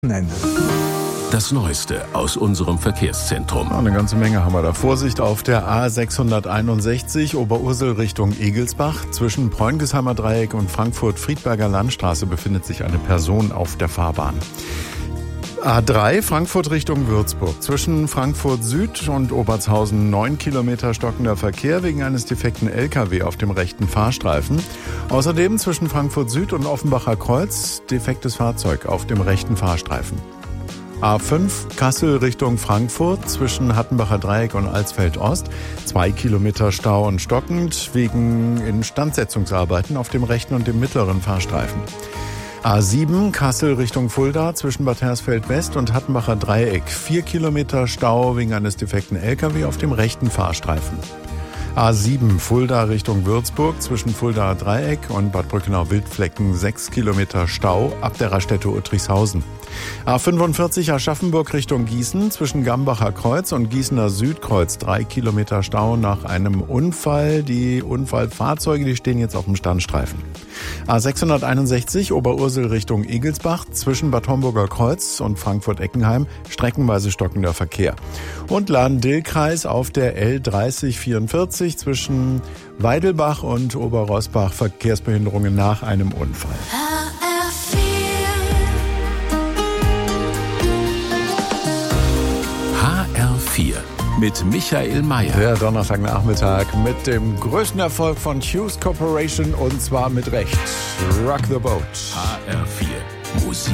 Ende. Das Neueste aus unserem Verkehrszentrum. Ja, eine ganze Menge haben wir da. Vorsicht auf der A661 Oberursel Richtung Egelsbach. Zwischen Bräungesheimer Dreieck und Frankfurt-Friedberger Landstraße befindet sich eine Person auf der Fahrbahn. A3 Frankfurt Richtung Würzburg. Zwischen Frankfurt Süd und Obertshausen 9 Kilometer stockender Verkehr wegen eines defekten LKW auf dem rechten Fahrstreifen. Außerdem zwischen Frankfurt Süd und Offenbacher Kreuz defektes Fahrzeug auf dem rechten Fahrstreifen. A5 Kassel Richtung Frankfurt zwischen Hattenbacher Dreieck und Alsfeld Ost. 2 Kilometer Stau und stockend wegen Instandsetzungsarbeiten auf dem rechten und dem mittleren Fahrstreifen. A7 Kassel Richtung Fulda zwischen Bad Hersfeld West und Hattenbacher Dreieck. 4 Kilometer Stau wegen eines defekten LKW auf dem rechten Fahrstreifen. A7 Fulda Richtung Würzburg zwischen Fuldaer Dreieck und Bad Brückenau-Wildflecken 6 Kilometer Stau ab der Raststätte Uttrichshausen. A45 Aschaffenburg Richtung Gießen zwischen Gambacher Kreuz und Gießener Südkreuz 3 Kilometer Stau nach einem Unfall. Die Unfallfahrzeuge, die stehen jetzt auf dem Standstreifen. A661 Oberursel Richtung Egelsbach zwischen Bad Homburger Kreuz und Frankfurt-Eckenheim streckenweise stockender Verkehr. Und Lahn-Dill-Kreis auf der L3044 zwischen Weidelbach und Oberrosbach Verkehrsbehinderungen nach einem Unfall. HR4 mit Michael Mayer. Der Donnerstagnachmittag mit dem größten Erfolg von Hughes Corporation und zwar mit Recht. Rock the Boat. HR4 Musik.